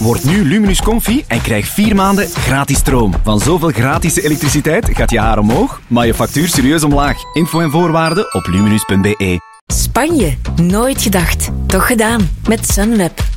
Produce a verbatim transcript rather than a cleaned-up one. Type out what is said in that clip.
Word nu Luminus Comfy en krijg vier maanden gratis stroom. Van zoveel gratis elektriciteit gaat je haar omhoog, maar je factuur serieus omlaag. Info en voorwaarden op luminus punt be. Spanje. Nooit gedacht. Toch gedaan. Met Sunweb.